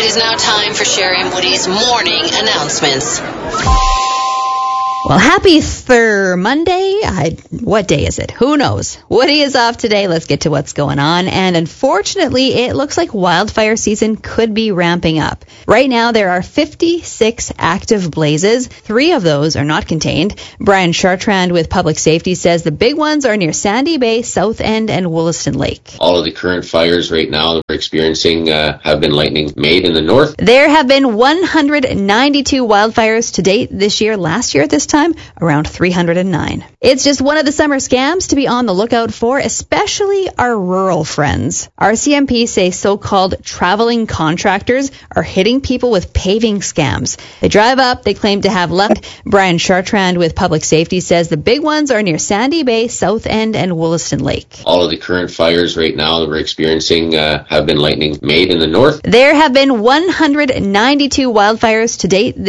is now time for Sherry and Woody's morning announcements. Well, happy Monday. What day is it? Who knows? Woody is off today. Let's get to what's going on. And unfortunately, it looks like wildfire season could be ramping up. Right now, there are 56 active blazes. 3 of those are not contained. Brian Chartrand with Public Safety says the big ones are near Sandy Bay, South End, and Wollaston Lake. All of the current fires right now that we're experiencing have been lightning made in the north. There have been 192 wildfires to date this year. Last year at this time, around 309. It's just one of the summer scams to be on the lookout for, especially our rural friends. RCMP say so-called traveling contractors are hitting people with paving scams. They drive up, they claim to have luck. Brian Chartrand with Public Safety says the big ones are near Sandy Bay, South End, and Wollaston Lake. All of the current fires right now that we're experiencing have been lightning made in the north. There have been 192 wildfires to date